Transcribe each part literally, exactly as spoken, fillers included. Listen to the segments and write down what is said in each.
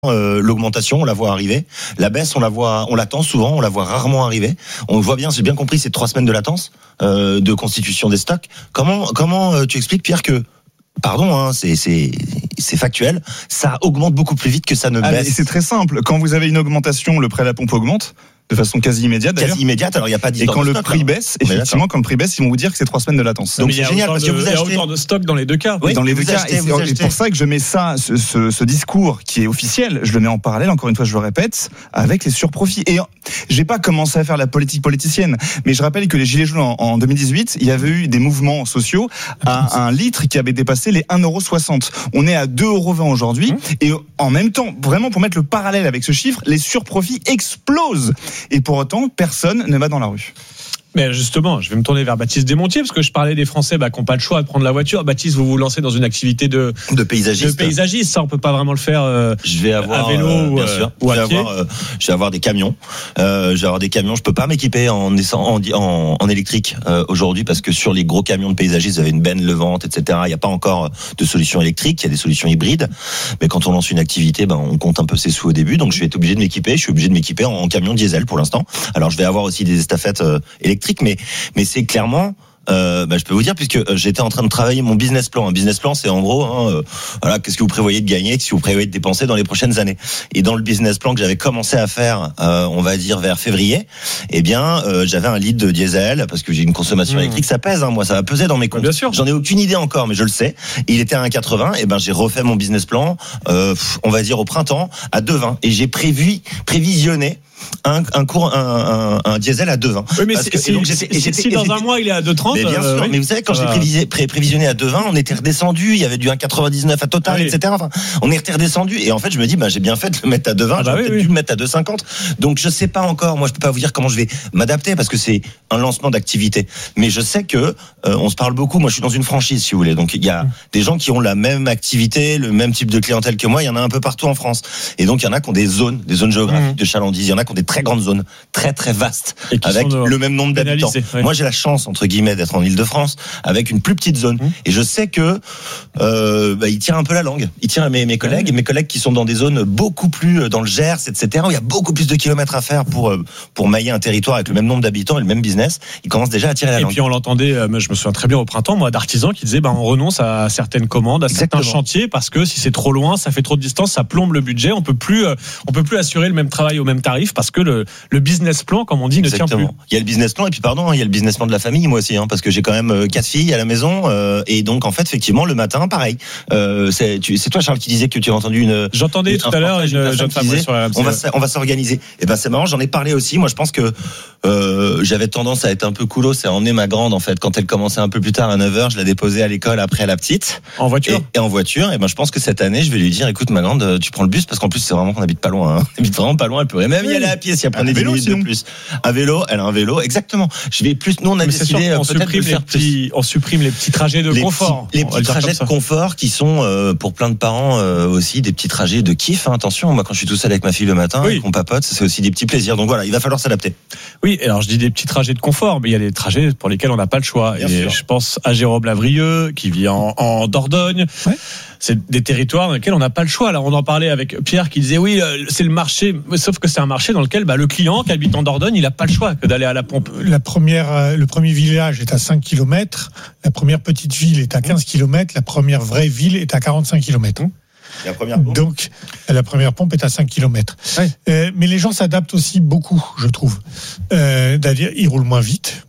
Euh, l'augmentation, on la voit arriver. La baisse, on la voit, on l'attend souvent, on la voit rarement arriver. On voit bien, j'ai bien compris, c'est trois semaines de latence euh, de constitution des stocks. Comment, comment euh, tu expliques, Pierre, que pardon, hein, c'est, c'est, c'est factuel, ça augmente beaucoup plus vite que ça ne ah, baisse. C'est très simple. Quand vous avez une augmentation, le prêt à la pompe augmente. De façon quasi immédiate d'ailleurs. Quasi immédiate, alors il n'y a pas d'histoire. Et quand de le stock, prix là. baisse, effectivement, quand le prix baisse, ils vont vous dire que c'est trois semaines de latence. Donc c'est génial parce que vous achetez. achetez. Il y a autant de stock dans les deux cas. Oui, dans les deux cas. achetez, Et c'est achetez. pour ça que je mets ça, ce, ce, ce discours qui est officiel, je le mets en parallèle, encore une fois, je le répète, avec les surprofits. Et j'ai pas commencé à faire la politique politicienne, mais je rappelle que les Gilets jaunes en, en deux mille dix-huit, il y avait eu des mouvements sociaux à un litre qui avait dépassé les un euro soixante. On est à deux euros vingt aujourd'hui. Mmh. Et en même temps, vraiment pour mettre le parallèle avec ce chiffre, les surprofits explosent. Et pour autant, personne ne va dans la rue. Mais justement, je vais me tourner vers Baptiste Desmontiers parce que je parlais des Français bah, qui n'ont pas le choix de prendre la voiture. Baptiste, vous vous lancez dans une activité de, de paysagiste. De paysagiste, ça on peut pas vraiment le faire. Euh, je vais avoir à vélo euh, ou, bien euh, sûr. ou à je vais pied. avoir, euh, je vais avoir des camions. Euh, je vais avoir des camions. Je peux pas m'équiper en en, en, en électrique euh, aujourd'hui parce que sur les gros camions de paysagistes, vous avez une benne levante, et cetera. Il n'y a pas encore de solution électrique. Il y a des solutions hybrides. Mais quand on lance une activité, ben on compte un peu ses sous au début. Donc je vais être obligé de m'équiper. Je suis obligé de m'équiper en, en camion diesel pour l'instant. Alors je vais avoir aussi des estafettes euh, électriques, mais mais c'est clairement. Euh, bah, je peux vous dire puisque j'étais en train de travailler mon business plan. Un business plan, c'est en gros, hein, euh, voilà, qu'est-ce que vous prévoyez de gagner, qu'est-ce que vous prévoyez de dépenser dans les prochaines années. Et dans le business plan que j'avais commencé à faire, euh, on va dire vers février, eh bien, euh, j'avais un litre de diesel parce que j'ai une consommation mmh. électrique, ça pèse. Hein, moi, ça va peser dans mes comptes. Bien sûr. J'en ai aucune idée encore, mais je le sais. Il était à un quatre-vingts. Et ben, j'ai refait mon business plan, euh, on va dire au printemps, à deux vingt. Et j'ai prévu, prévisionné. Un, un cours, un, un, un diesel à deux vingt. Oui, mais que, si, donc j'étais, si, si dans un mois il est à deux trente. Mais bien sûr, euh, oui. mais vous savez, quand j'ai prévisionné, pré, prévisionné à deux vingt, on était redescendu, il y avait du un quatre-vingt-dix-neuf à Total, oui. et cetera. Enfin, on est redescendu. Et en fait, je me dis, bah, j'ai bien fait de le mettre à deux vingt, ah bah j'aurais oui, peut-être oui. dû le mettre à deux cinquante. Donc, je sais pas encore. Moi, je peux pas vous dire comment je vais m'adapter parce que c'est un lancement d'activité. Mais je sais que, euh, on se parle beaucoup. Moi, je suis dans une franchise, si vous voulez. Donc, il y a mmh. des gens qui ont la même activité, le même type de clientèle que moi. Il y en a un peu partout en France. Et donc, il y en a qui ont des zones, des zones géographiques mmh. de chalandise. Il y en a qui ont des très grandes zones. Très très vaste avec le même nombre d'habitants. Oui. Moi j'ai la chance entre guillemets d'être en Île-de-France avec une plus petite zone mmh. et je sais que euh, bah, il tient un peu la langue. Il tient à mes, mes collègues et mes collègues qui sont dans des zones beaucoup plus dans le Gers, et cetera. Où il y a beaucoup plus de kilomètres à faire pour pour mailler un territoire avec le même nombre d'habitants et le même business. Ils commencent déjà à tirer la et langue. Et puis on l'entendait, je me souviens très bien au printemps, moi d'artisans qui disaient bah on renonce à certaines commandes, à Exactement. certains chantiers parce que si c'est trop loin, ça fait trop de distance, ça plombe le budget. On peut plus on peut plus assurer le même travail au même tarif parce que le le business plan, comme on dit, Exactement. ne tient plus. Il y a le business plan et puis pardon, il y a le business plan de la famille moi aussi, hein, parce que j'ai quand même quatre filles à la maison euh, et donc en fait effectivement le matin pareil. Euh, c'est, tu, c'est toi Charles qui disais que tu as entendu une. J'entendais une, tout à l'heure une, une jeune femme disait, sur la on va on va s'organiser. Et ben c'est marrant, j'en ai parlé aussi. Moi je pense que euh, j'avais tendance à être un peu coolos, c'est à emmener ma grande en fait quand elle commençait un peu plus tard à neuf heures, je la déposais à l'école après la petite. En voiture. Et, et en voiture. Et ben je pense que cette année je vais lui dire écoute ma grande, tu prends le bus parce qu'en plus c'est vraiment qu'on habite pas loin. Hein. On habite vraiment pas loin. Elle pourrait même y aller à pied si elle prenait dix minutes de plus. Un vélo, elle a un vélo, exactement. Je vais plus. Nous, on a mais décidé sûr, on peut-être supprime de faire les petits, plus. On supprime les petits trajets de les confort. Petits, les petits trajets de confort qui sont euh, pour plein de parents euh, aussi des petits trajets de kiff. Hein, attention, moi quand je suis tout seul avec ma fille le matin, oui. et qu'on papote, c'est aussi des petits plaisirs. Donc voilà, il va falloir s'adapter. Oui, alors je dis des petits trajets de confort, mais il y a des trajets pour lesquels on n'a pas le choix. Bien et sûr. Je pense à Jérôme Lavrieux qui vit en, en Dordogne. Ouais. C'est des territoires dans lesquels on n'a pas le choix. Alors on en parlait avec Pierre qui disait oui, c'est le marché, sauf que c'est un marché dans lequel bah, le client qui habite en Dordogne, il n'a pas le choix que d'aller à la pompe. La première, le premier village est à cinq kilomètres, la première petite ville est à quinze kilomètres, la première vraie ville est à quarante-cinq kilomètres. La première pompe. Donc la première pompe est à cinq kilomètres. Ouais. Euh, mais les gens s'adaptent aussi beaucoup, je trouve. Euh, c'est-à-dire, ils roulent moins vite,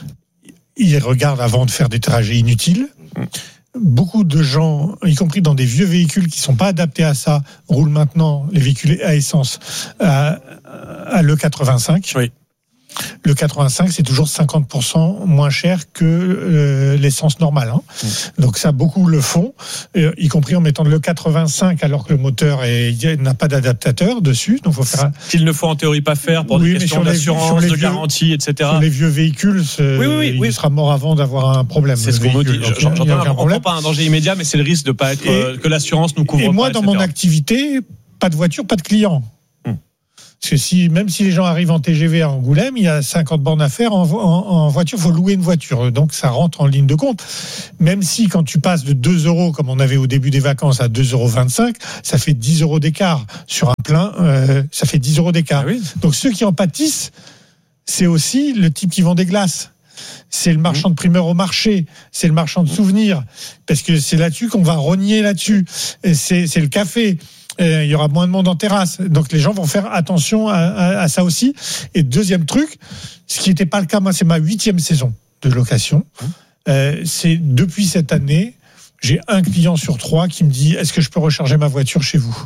ils regardent avant de faire des trajets inutiles. Beaucoup de gens, y compris dans des vieux véhicules qui ne sont pas adaptés à ça, roulent maintenant les véhicules à essence à, à l'E quatre-vingt-cinq. Oui. Le quatre-vingt-cinq, c'est toujours cinquante pour cent moins cher que euh, l'essence normale. Hein. Mmh. Donc ça, beaucoup le font, euh, y compris en mettant le quatre-vingt-cinq alors que le moteur est, n'a pas d'adaptateur dessus. Donc faut faire un... Qu'il ne faut en théorie pas faire pour oui, des questions d'assurance, les, de vieux, garantie, et cetera. Sur les vieux véhicules, oui, oui, oui, il oui. sera mort avant d'avoir un problème. C'est ce qu'on nous dit. J'entends pas, on ne prend pas un danger immédiat, mais c'est le risque de pas être, et, que l'assurance nous couvre et pas. Et moi, et dans cetera. Mon activité, pas de voiture, pas de client. Parce que si, même si les gens arrivent en T G V à Angoulême, il y a cinquante bornes à faire en, en, en voiture. Il faut louer une voiture. Donc, ça rentre en ligne de compte. Même si, quand tu passes de deux euros, comme on avait au début des vacances, à deux euros vingt-cinq, ça fait dix euros d'écart. Sur un plein, euh, ça fait dix euros d'écart. Ah oui. Donc, ceux qui en pâtissent, c'est aussi le type qui vend des glaces. C'est le marchand de primeur au marché, c'est le marchand de souvenirs, parce que c'est là-dessus qu'on va rogner là-dessus. Et c'est, c'est le café. Euh, il y aura moins de monde en terrasse, donc les gens vont faire attention à, à, à ça aussi. Et deuxième truc, ce qui n'était pas le cas, moi, c'est ma huitième saison de location. Euh, c'est depuis cette année, j'ai un client sur trois qui me dit: est-ce que je peux recharger ma voiture chez vous?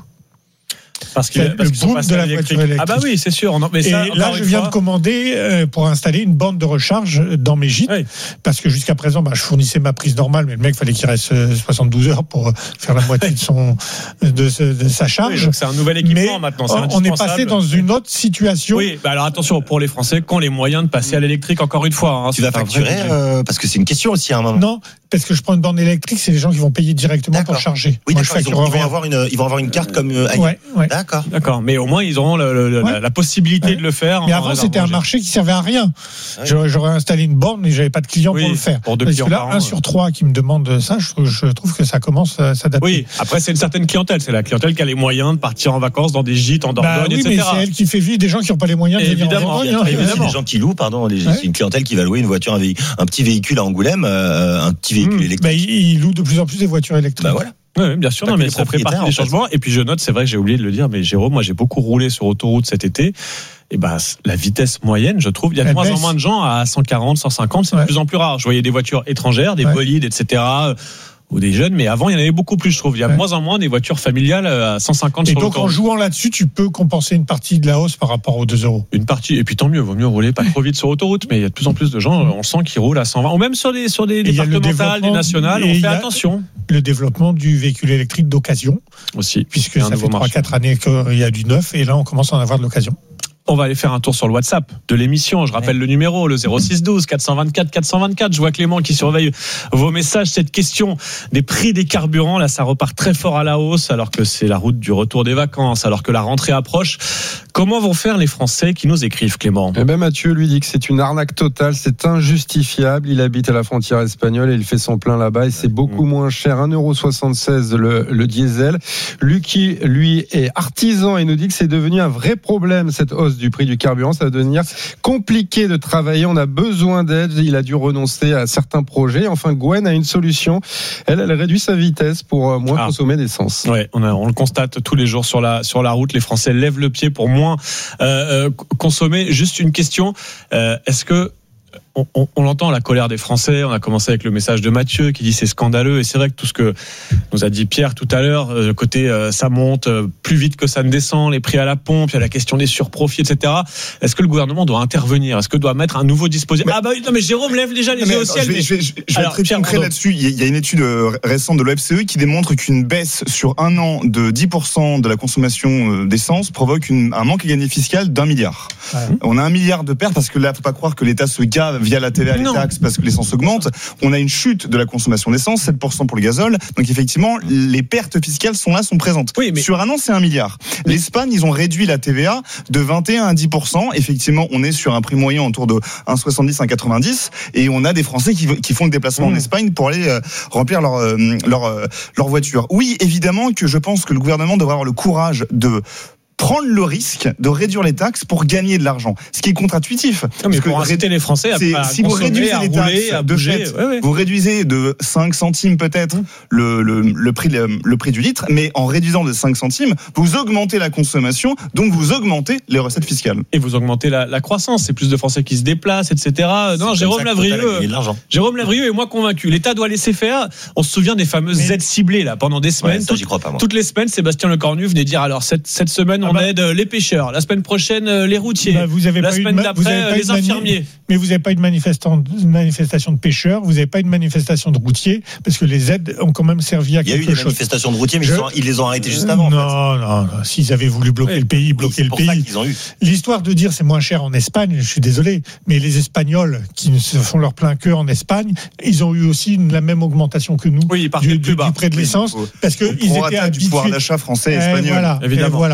Parce que le boom de la voiture électrique. Ah bah oui, c'est sûr. Mais ça, et là, je viens fois... de commander euh, pour installer une borne de recharge dans mes gîtes, oui. Parce que jusqu'à présent, bah, je fournissais ma prise normale, mais le mec, fallait qu'il reste soixante-douze heures pour faire la moitié de son de, de, de sa charge. Oui, donc c'est un nouvel équipement mais maintenant. C'est on est passé dans une autre situation. Oui, bah alors attention pour les Français, qui ont les moyens de passer à l'électrique encore une fois. Hein, tu vas facturer euh, parce que c'est une question aussi à un moment. Non, parce que je prends une borne électrique, c'est les gens qui vont payer directement d'accord. Pour charger. Oui, Moi, je ils, vont, ils vont avoir une, ils vont avoir une carte comme. Euh, ouais, ouais. D'accord. D'accord. Mais au moins, ils auront le, le, ouais. la, la possibilité ouais. de le faire. Mais avant, c'était un marché qui servait à rien. Ouais. J'aurais installé une borne, mais j'avais pas de clients oui, pour le faire. Pour deux Parce clients que là, par an, un sur trois qui me demande ça, je, je trouve que ça commence à s'adapter. Oui. Après, c'est une certaine clientèle. C'est la clientèle qui a les moyens de partir en vacances dans des gîtes en Dordogne, bah, oui, et cetera. Mais c'est elle qui fait vivre des gens qui n'ont pas les moyens de venir évidemment, en Dordogne. Évidemment. Des gens qui louent, pardon, ouais. C'est une clientèle qui va louer une voiture, un, un petit véhicule à Angoulême, euh, un petit véhicule mmh. électrique. Bah, ils louent de plus en plus des voitures électriques. Bah voilà. Oui, bien sûr, non, mais ça fait partie des changements. Et puis je note, c'est vrai que j'ai oublié de le dire, mais Jérôme, moi j'ai beaucoup roulé sur autoroute cet été. Et ben la vitesse moyenne, je trouve, il y a de moins en moins de gens à cent quarante, cent cinquante, c'est ouais. de plus en plus rare. Je voyais des voitures étrangères, des ouais. bolides, et cetera. Ou des jeunes, mais avant il y en avait beaucoup plus, je trouve. Il y a de ouais. moins en moins des voitures familiales à cent cinquante. Et sur donc en jouant là-dessus, tu peux compenser une partie de la hausse par rapport aux deux euros. Une partie, et puis tant mieux, vaut mieux rouler pas trop vite sur autoroute, mais il y a de plus en plus de gens, on sent qu'ils roulent à cent vingt, ou même sur des sur des départementales, des nationales, on fait attention. Le développement du véhicule électrique d'occasion aussi, puisque ça fait trois quatre années qu'il y a du neuf, et là on commence à en avoir de l'occasion. On va aller faire un tour sur le WhatsApp de l'émission. Je rappelle ouais. le numéro, le zéro six douze quatre cent vingt-quatre quatre cent vingt-quatre. Je vois Clément qui surveille vos messages. Cette question des prix des carburants, là, ça repart très fort à la hausse, alors que c'est la route du retour des vacances, alors que la rentrée approche. Comment vont faire les Français qui nous écrivent, Clément? Eh ben, Mathieu lui dit que c'est une arnaque totale, c'est injustifiable. Il habite à la frontière espagnole et il fait son plein là-bas et c'est beaucoup moins cher. un euro soixante-seize le, le diesel. Lucky, lui, est artisan et nous dit que c'est devenu un vrai problème, cette hausse du prix du carburant. Ça va devenir compliqué de travailler. On a besoin d'aide. Il a dû renoncer à certains projets. Enfin, Gwen a une solution. Elle, elle réduit sa vitesse pour moins ah. consommer d'essence. Ouais, on, a, on le constate tous les jours sur la, sur la route. Les Français lèvent le pied pour moins euh, euh, consommer. Juste une question. Euh, est-ce que On, on, on l'entend, la colère des Français. On a commencé avec le message de Mathieu qui dit c'est scandaleux, et c'est vrai que tout ce que nous a dit Pierre tout à l'heure, le côté euh, ça monte euh, plus vite que ça ne descend, les prix à la pompe, il y a la question des surprofits, et cetera. Est-ce que le gouvernement doit intervenir? Est-ce que doit mettre un nouveau dispositif? Mais, ah bah oui, non mais Jérôme lève déjà les yeux au ciel. Je vais, je vais, je vais Alors, être très concret là-dessus. Il y a une étude récente de l'O F C E qui démontre qu'une baisse sur un an de dix pour cent de la consommation d'essence provoque une, un manque à gagner fiscal d'un milliard. Ouais. On a un milliard de pertes parce que là, faut pas croire que l'État se gave via la T V A, les taxes, parce que l'essence augmente. On a une chute de la consommation d'essence, sept pour cent pour le gazole. Donc effectivement, les pertes fiscales sont là, sont présentes. Oui, mais... Sur un an, c'est un milliard. Oui. L'Espagne, ils ont réduit la T V A de vingt et un à dix pour cent. Effectivement, on est sur un prix moyen autour de un virgule soixante-dix, un virgule quatre-vingt-dix. Et on a des Français qui, qui font le déplacement mmh. en Espagne pour aller euh, remplir leur, euh, leur, euh, leur voiture. Oui, évidemment que je pense que le gouvernement devrait avoir le courage de prendre le risque de réduire les taxes pour gagner de l'argent, ce qui est contre-intuitif. Non, mais pour inciter les Français à, à si vous réduisez les taxes à de bouger, fait, ouais, ouais. vous réduisez de cinq centimes peut-être mmh. le, le, le, prix, le, le prix du litre, mais en réduisant de cinq centimes, vous augmentez la consommation, donc vous augmentez les recettes fiscales. Et vous augmentez la, la croissance, c'est plus de Français qui se déplacent, et cetera. Non, Jérôme Lavrieux, Jérôme Lavrieux est moins convaincu. L'État doit laisser faire. On se souvient des fameuses mais... aides ciblées là pendant des semaines. Ouais, ça, j'y crois pas, moi. Toutes les semaines, Sébastien Lecornu venait dire alors cette, cette semaine on ah bah... aide les pêcheurs. La semaine prochaine, les routiers. Bah, vous avez la pas semaine ma- d'après, les infirmiers. Mani- mais vous n'avez pas une manifestation, une manifestation de pêcheurs, vous n'avez pas une manifestation de routiers, parce que les aides ont quand même servi à quelque chose. Il y a eu des chose. manifestations de routiers, mais Je... ils, sont, ils les ont arrêtées juste avant. Non, en fait. non, non. S'ils avaient voulu bloquer oui. le pays, bloquer oui, le pays. C'est pour ça qu'ils ont eu. L'histoire de dire c'est moins cher en Espagne, je suis désolé, mais les Espagnols qui se font leur plein cœur en Espagne, ils ont eu aussi une, la même augmentation que nous. Oui, ils partent du, plus bas. Du prix de l'essence, oui, parce qu'ils étaient habitués. Du pouvoir d'achat français et eh, espagnol. Voilà, évidemment. Voilà. On va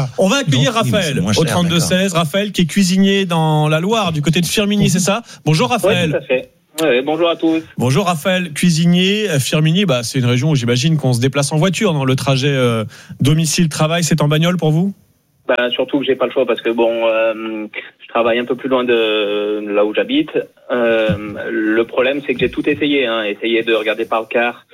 accueillir donc, Raphaël oui, au trente-deux seize. Raphaël qui est cuisinier dans la Loire, du côté de Firminy, c'est ça? Bonjour Raphaël. Oui, tout à fait. Ouais, bonjour à tous. Bonjour Raphaël, cuisinier. Firminy, bah, c'est une région où j'imagine qu'on se déplace en voiture. Dans le trajet euh, domicile-travail, c'est en bagnole pour vous? Bah, surtout que j'ai pas le choix parce que bon, euh, je travaille un peu plus loin de là où j'habite. Euh, le problème, c'est que j'ai tout essayé. Hein, essayé de regarder par le car,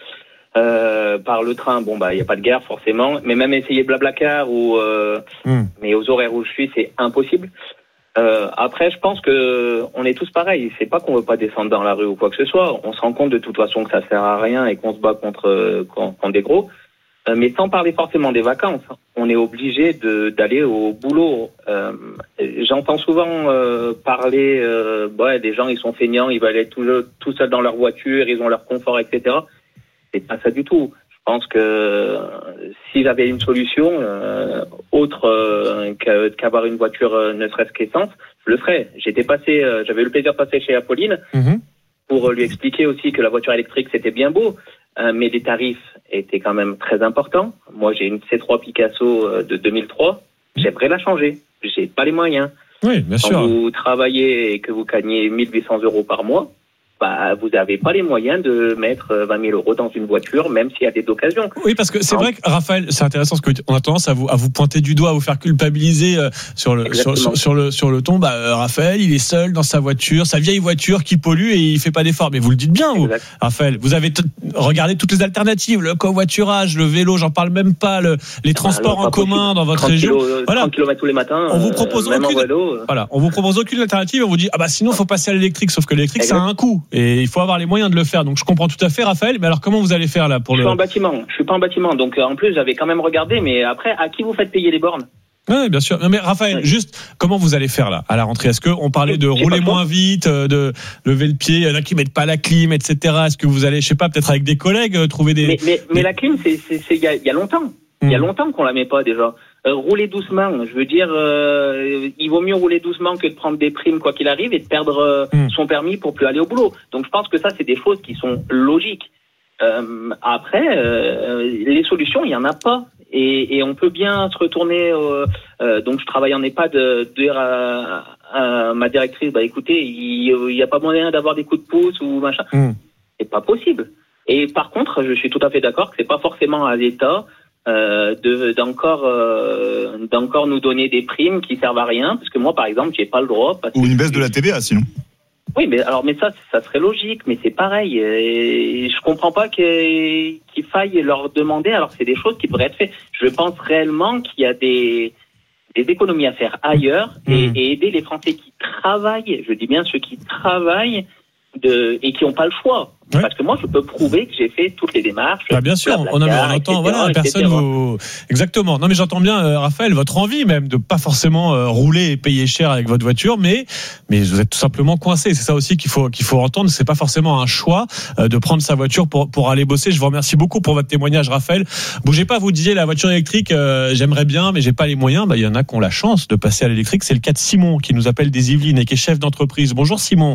euh, par le train. Bon, bah, il y a pas de gare forcément. Mais même essayer Blablacar ou, euh, mm. mais aux horaires où je suis, c'est impossible. Euh, après, je pense que on est tous pareils. C'est pas qu'on veut pas descendre dans la rue ou quoi que ce soit. On se rend compte de toute façon que ça sert à rien et qu'on se bat contre contre, contre des gros. Euh, mais sans parler forcément des vacances, on est obligé de d'aller au boulot. Euh, j'entends souvent euh, parler, euh, ouais, des gens ils sont feignants, ils veulent être tout, tout seuls dans leur voiture, ils ont leur confort, et cetera. C'est pas ça du tout. Je pense que euh, si j'avais une solution euh, autre euh, qu'avoir une voiture euh, ne serait-ce qu'essence, je le ferais. J'étais passé, euh, j'avais eu le plaisir de passer chez Apolline mm-hmm. pour lui expliquer aussi que la voiture électrique c'était bien beau, euh, mais les tarifs étaient quand même très importants. Moi j'ai une C trois Picasso euh, de deux mille trois, j'aimerais la changer. J'ai pas les moyens. Oui, bien Quand sûr. Quand vous travaillez et que vous gagnez mille huit cents euros par mois, bah, vous n'avez pas les moyens de mettre vingt mille euros dans une voiture, même s'il y a des occasions. Oui, parce que c'est vrai que, Raphaël, c'est intéressant, parce qu'on a tendance à vous, à vous pointer du doigt, à vous faire culpabiliser euh, sur le, sur, sur, sur le, sur le ton. Bah, euh, Raphaël, il est seul dans sa voiture, sa vieille voiture qui pollue et il fait pas d'efforts. Mais vous le dites bien, vous, Raphaël. Vous avez t- regardé toutes les alternatives, le covoiturage, le vélo, j'en parle même pas, le, les transports ah, non, en commun possible. Dans votre région. Kilos, voilà. trente kilomètres tous les matins. On vous propose euh, aucune, vélo, euh. voilà. On vous propose aucune alternative. On vous dit, ah bah, sinon, faut passer à l'électrique. Sauf que l'électrique, exact. Ça a un coût. Et il faut avoir les moyens de le faire. Donc je comprends tout à fait, Raphaël. Mais alors comment vous allez faire là pour je le... suis en bâtiment. Je suis pas en bâtiment. Donc en plus j'avais quand même regardé. Mais après, à qui vous faites payer les bornes? Oui, bien sûr. Non, mais Raphaël, ouais. juste comment vous allez faire là à la rentrée? Est-ce que on parlait de rouler moins vite, de lever le pied, il y en a qui mettent pas la clim, et cetera. Est-ce que vous allez, je sais pas, peut-être avec des collègues trouver des... Mais, mais, des... mais la clim, c'est il y a, y a longtemps. Il mmh. y a longtemps qu'on la met pas déjà. Euh, rouler doucement, je veux dire, euh, il vaut mieux rouler doucement que de prendre des primes quoi qu'il arrive et de perdre euh, mmh. son permis pour plus aller au boulot. Donc je pense que ça, c'est des choses qui sont logiques. Euh, après, euh, les solutions, il y en a pas. Et, et on peut bien se retourner. Euh, euh, donc je travaille en EHPAD, de dire à, à ma directrice, bah écoutez, il n'y a pas moyen d'avoir des coups de pouce ou machin. Mmh. C'est pas possible. Et par contre, je suis tout à fait d'accord que c'est pas forcément à l'État Euh, de, d'encore euh, d'encore nous donner des primes qui servent à rien, parce que moi par exemple j'ai pas le droit parce ou une baisse de la T V A sinon. Oui, mais alors mais ça ça serait logique, mais c'est pareil et je comprends pas qu'il, qu'il faille leur demander alors que c'est des choses qui devraient être faites. Je pense réellement qu'il y a des des économies à faire ailleurs et, mmh. et aider les Français qui travaillent, je dis bien ceux qui travaillent de, et qui n'ont pas le choix. Oui. Parce que moi, je peux prouver que j'ai fait toutes les démarches. Bah bien sûr, on, on, on entend, voilà, personne vous... Exactement. Non, mais j'entends bien, euh, Raphaël, votre envie même de pas forcément euh, rouler et payer cher avec votre voiture, mais mais vous êtes tout simplement coincé. C'est ça aussi qu'il faut qu'il faut entendre. C'est pas forcément un choix euh, de prendre sa voiture pour pour aller bosser. Je vous remercie beaucoup pour votre témoignage, Raphaël. Bougez pas, vous disiez la voiture électrique, euh, j'aimerais bien, mais j'ai pas les moyens. Bah il y en a qui ont la chance de passer à l'électrique. C'est le cas de Simon qui nous appelle des Yvelines et qui est chef d'entreprise. Bonjour Simon.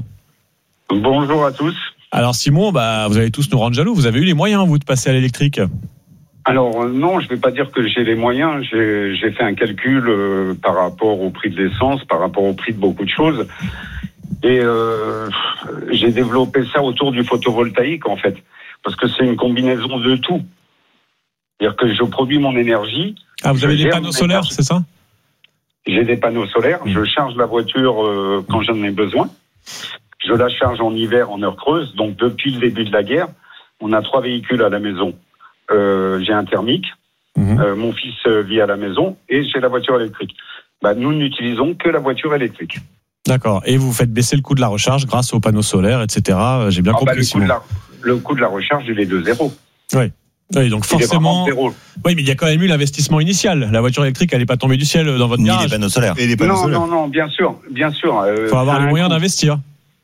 Bonjour à tous. Alors Simon, bah, vous allez tous nous rendre jaloux. Vous avez eu les moyens, vous, de passer à l'électrique? Alors euh, non, je ne vais pas dire que j'ai les moyens. J'ai, j'ai fait un calcul euh, par rapport au prix de l'essence, par rapport au prix de beaucoup de choses. Et euh, j'ai développé ça autour du photovoltaïque, en fait. Parce que c'est une combinaison de tout. C'est-à-dire que je produis mon énergie. Ah, vous avez des panneaux solaires, c'est ça? J'ai des panneaux solaires. Mmh. Je charge la voiture euh, quand j'en ai besoin. Je la charge en hiver, en heure creuse. Donc, depuis le début de la guerre, on a trois véhicules à la maison. Euh, j'ai un thermique. Mmh. Euh, mon fils vit à la maison. Et j'ai la voiture électrique. Bah, nous n'utilisons que la voiture électrique. D'accord. Et vous faites baisser le coût de la recharge grâce aux panneaux solaires, et cetera. J'ai bien ah, compris. Bah, le, coût de la, le coût de la recharge, il est de zéro. Oui. Oui, donc forcément. Oui, mais il y a quand même eu l'investissement initial. La voiture électrique, elle n'est pas tombée du ciel dans votre garage. Ni les panneaux solaires. Et les panneaux non, solaires. non, non, bien sûr, bien sûr. Il euh, faut avoir les moyens coût. d'investir.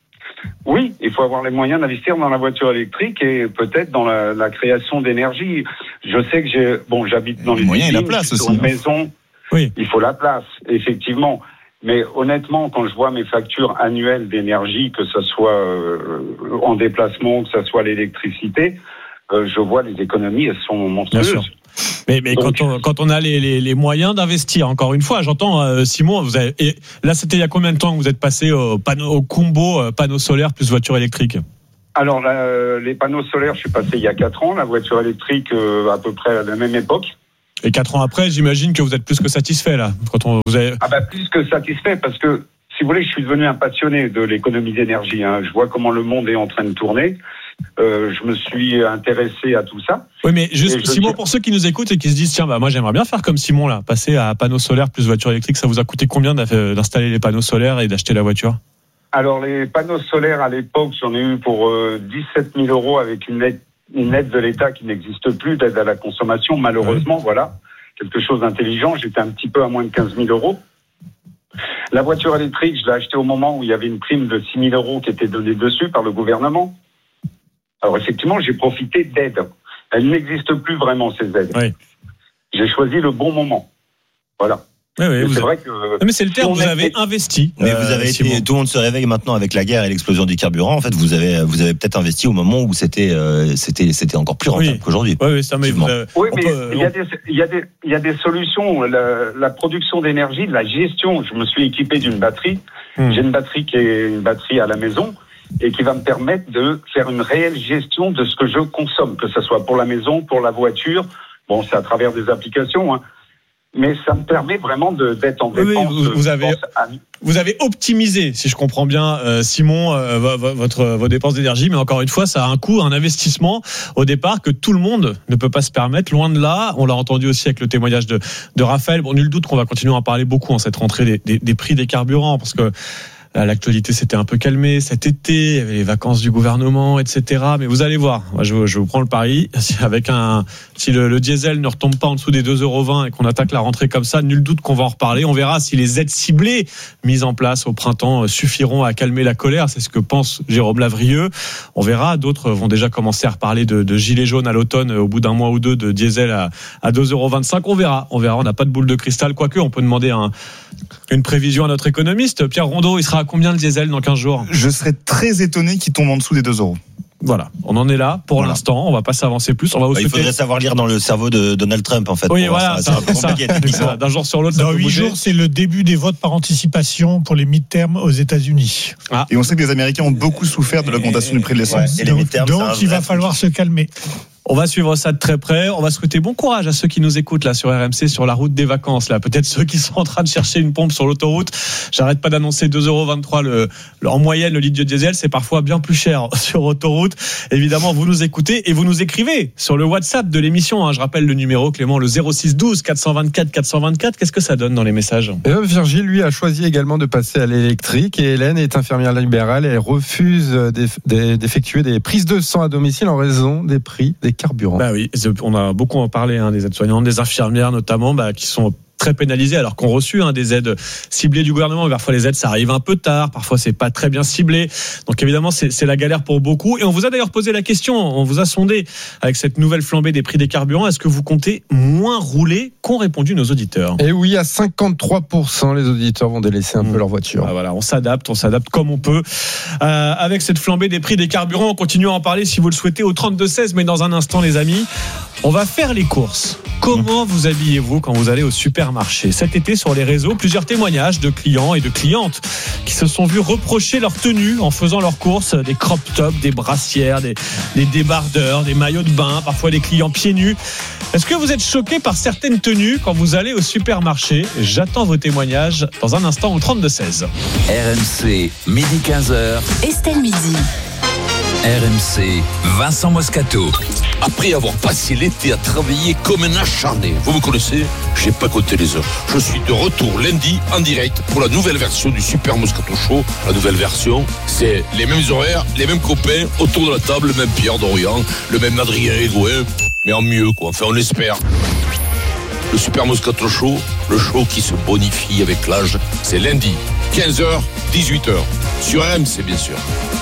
Oui, il faut avoir les moyens d'investir dans la voiture électrique et peut-être dans la, la création d'énergie. Je sais que j'ai, bon, j'habite dans les moyens et la place aussi. Une maison. Oui. Il faut la place, effectivement. Mais honnêtement, quand je vois mes factures annuelles d'énergie, que ce soit euh, en déplacement, que ce soit l'électricité, euh, je vois les économies, elles sont monstrueuses. Mais, mais Donc, quand, on, quand on a les, les, les moyens d'investir, encore une fois, j'entends euh, Simon, vous avez, et là c'était il y a combien de temps que vous êtes passé au, panneau, au combo euh, panneaux solaires plus voiture électrique? Alors là, les panneaux solaires, je suis passé il y a quatre ans, la voiture électrique euh, à peu près à la même époque. Et quatre ans après, j'imagine que vous êtes plus que satisfait là. Quand on, vous avez... Ah bah plus que satisfait, parce que si vous voulez, je suis devenu un passionné de l'économie d'énergie. Hein. Je vois comment le monde est en train de tourner. Euh, je me suis intéressé à tout ça. Oui, mais juste, Simon, je... pour ceux qui nous écoutent et qui se disent, tiens, bah, moi j'aimerais bien faire comme Simon là, passer à panneaux solaires plus voiture électrique, ça vous a coûté combien d'installer les panneaux solaires et d'acheter la voiture? Alors les panneaux solaires à l'époque, j'en ai eu pour euh, dix-sept mille euros avec une aide, une aide de l'État qui n'existe plus, d'aide à la consommation, malheureusement, oui. Voilà. Quelque chose d'intelligent, j'étais un petit peu à moins de quinze mille euros. La voiture électrique, je l'ai achetée au moment où il y avait une prime de six mille euros qui était donnée dessus par le gouvernement. Alors effectivement, j'ai profité d'aides. Elles n'existent plus vraiment, ces aides. Oui. J'ai choisi le bon moment. Voilà. Oui, oui, c'est a... vrai que non, mais c'est le terme, vous avez été... investi. Mais euh, vous avez été, tout le monde se réveille maintenant avec la guerre et l'explosion du carburant. En fait, vous avez, vous avez peut-être investi au moment où c'était, euh, c'était, c'était encore plus rentable oui. qu'aujourd'hui. Oui, oui, ça, mais vous avez... oui, mais peut... il y a des, il y a des, il y a des solutions. La, la production d'énergie, la gestion. Je me suis équipé d'une batterie. Hmm. J'ai une batterie qui est une batterie à la maison et qui va me permettre de faire une réelle gestion de ce que je consomme, que ce soit pour la maison, pour la voiture. Bon, c'est à travers des applications, hein. Mais ça me permet vraiment de, d'être en dépense. Oui, vous, vous, avez, à... vous avez optimisé, si je comprends bien, euh, Simon, euh, votre, vos dépenses d'énergie. Mais encore une fois, ça a un coût, un investissement au départ que tout le monde ne peut pas se permettre. Loin de là, on l'a entendu aussi avec le témoignage de, de Raphaël. Bon, nul doute qu'on va continuer à en parler beaucoup en cette rentrée des, des, des prix des carburants, parce que l'actualité s'était un peu calmée cet été, il y avait les vacances du gouvernement, et cetera. Mais vous allez voir, moi je, je vous prends le pari, avec un, si le, le diesel ne retombe pas en dessous des deux euros vingt et qu'on attaque la rentrée comme ça, nul doute qu'on va en reparler. On verra si les aides ciblées mises en place au printemps suffiront à calmer la colère. C'est ce que pense Jérôme Lavrieux. On verra, d'autres vont déjà commencer à reparler de, de gilets jaunes à l'automne au bout d'un mois ou deux, de diesel à, à deux euros vingt-cinq. On verra, on verra. On n'a pas de boule de cristal, quoique on peut demander un, une prévision à notre économiste. Pierre Rondeau, il sera à combien le diesel dans quinze jours? Je serais très étonné qu'il tombe en dessous des deux euros. Voilà, on en est là pour voilà. l'instant. On va pas s'avancer plus. On va vous bah, souhaiter... Il faudrait savoir lire dans le cerveau de Donald Trump en fait. Oui, voilà, ça, ça, ça, ça, d'un jour sur l'autre. Dans huit jours, c'est le début des votes par anticipation pour les mid-terms aux États-Unis. Ah. Et on sait que les Américains ont beaucoup souffert de l'augmentation du prix de l'essence. Ouais, et les donc, donc il va falloir se calmer. On va suivre ça de très près. On va souhaiter bon courage à ceux qui nous écoutent là sur R M C, sur la route des vacances. Là, peut-être ceux qui sont en train de chercher une pompe sur l'autoroute. J'arrête pas d'annoncer deux euros vingt-trois le, le, en moyenne le litre de diesel. C'est parfois bien plus cher sur autoroute. Évidemment, vous nous écoutez et vous nous écrivez sur le WhatsApp de l'émission. Hein. Je rappelle le numéro, Clément, le zéro six douze quatre cent vingt-quatre quatre cent vingt-quatre. Qu'est-ce que ça donne dans les messages? Et euh, Virgile, lui, a choisi également de passer à l'électrique. Et Hélène est infirmière libérale et elle refuse d'effectuer des prises de sang à domicile en raison des prix des carburants. Bah oui. On a beaucoup en parlé, hein, des aides-soignantes, des infirmières notamment, bah, qui sont très pénalisées alors qu'on a reçu hein, des aides ciblées du gouvernement. Parfois les aides ça arrive un peu tard, parfois c'est pas très bien ciblé. Donc évidemment c'est, c'est la galère pour beaucoup. Et on vous a d'ailleurs posé la question, on vous a sondé avec cette nouvelle flambée des prix des carburants. Est-ce que vous comptez moins rouler qu'ont répondu nos auditeurs? Et oui, à cinquante-trois pour cent les auditeurs vont délaisser un mmh. peu leur voiture. Ah, voilà, on s'adapte, on s'adapte comme on peut. Euh, avec cette flambée des prix des carburants, on continue à en parler si vous le souhaitez au trente-deux seize. Mais dans un instant les amis, on va faire les courses. Comment vous habillez-vous quand vous allez au supermarché? Cet été, sur les réseaux, plusieurs témoignages de clients et de clientes qui se sont vus reprocher leur tenue en faisant leurs courses, des crop tops, des brassières, des, des débardeurs, des maillots de bain, parfois des clients pieds nus. Est-ce que vous êtes choqué par certaines tenues quand vous allez au supermarché? J'attends vos témoignages dans un instant au trente-deux seize. R M C, midi quinze heures. Estelle Midi. R M C, Vincent Moscato. Après avoir passé l'été à travailler comme un acharné, vous me connaissez, j'ai pas compté les heures. Je suis de retour lundi en direct pour la nouvelle version du Super Moscato Show. La nouvelle version, c'est les mêmes horaires, les mêmes copains autour de la table, le même Pierre Dorian, le même Adrien Edouin, mais en mieux quoi, enfin on l'espère. Le Super Moscato Show, le show qui se bonifie avec l'âge, c'est lundi, quinze heures, dix-huit heures, sur R M C bien sûr.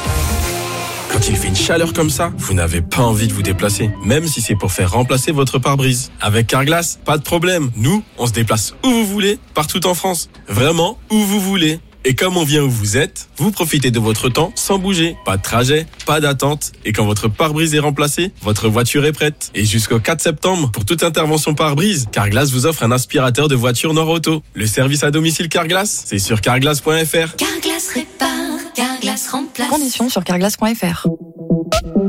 Quand il fait une chaleur comme ça, vous n'avez pas envie de vous déplacer, même si c'est pour faire remplacer votre pare-brise. Avec Carglass, pas de problème. Nous, on se déplace où vous voulez, partout en France. Vraiment, où vous voulez. Et comme on vient où vous êtes, vous profitez de votre temps sans bouger. Pas de trajet, pas d'attente. Et quand votre pare-brise est remplacé, votre voiture est prête. Et jusqu'au quatre septembre, pour toute intervention pare-brise, Carglass vous offre un aspirateur de voiture Nord-Auto. Le service à domicile Carglass, c'est sur carglass point f r. Carglass répare, Carglass remplace. Conditions sur carglass point f r.